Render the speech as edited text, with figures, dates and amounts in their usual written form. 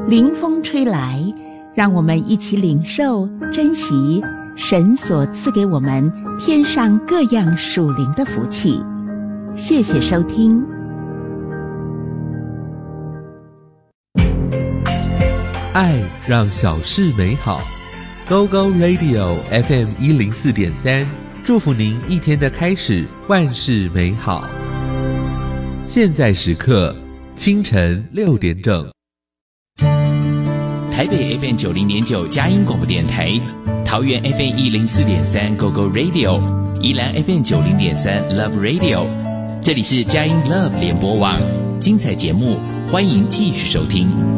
凌风吹来，让我们一起领受珍惜神所赐给我们天上各样属灵的福气。谢谢收听。 爱让小事美好。 Go Go Radio FM 104.3，祝福您一天的开始万事美好。现在时刻清晨6点整。 台北 FM 90.9佳音广播电台，桃园 FM 104.3 Go Go Radio， 宜兰 FM 90.3 Love Radio， 这里是佳音 Love 联播网，精彩节目欢迎继续收听。